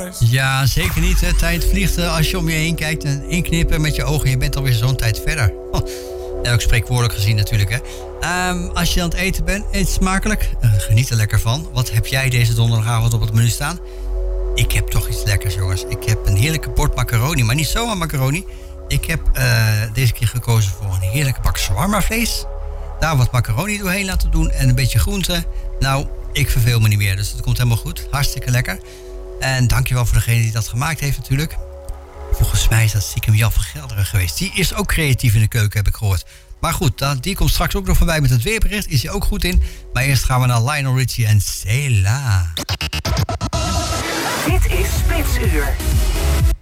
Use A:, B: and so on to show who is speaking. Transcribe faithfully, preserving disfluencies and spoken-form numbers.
A: Ja, zeker niet. Hè. Tijd vliegt uh, als je om je heen kijkt en inknippen met je ogen. Je bent alweer zo'n tijd verder. Oh, en ook spreekwoordelijk gezien natuurlijk. Hè. Um, als je aan het eten bent, eet smakelijk. Uh, geniet er lekker van. Wat heb jij deze donderdagavond op het menu staan? Ik heb toch iets lekkers, jongens. Ik heb een heerlijke bord macaroni, maar niet zomaar macaroni. Ik heb uh, deze keer gekozen voor een heerlijke bak shawarma vlees. Daar wat macaroni doorheen laten doen en een beetje groente. Nou, ik verveel me niet meer, dus het komt helemaal goed. Hartstikke lekker. En dankjewel voor degene die dat gemaakt heeft natuurlijk. Volgens mij is dat stiekem Jan van Gelderen geweest. Die is ook creatief in de keuken, heb ik gehoord. Maar goed, die komt straks ook nog voorbij met het weerbericht. Is hij ook goed in. Maar eerst gaan we naar Lionel Richie en Cela.
B: Dit is Spitsuur.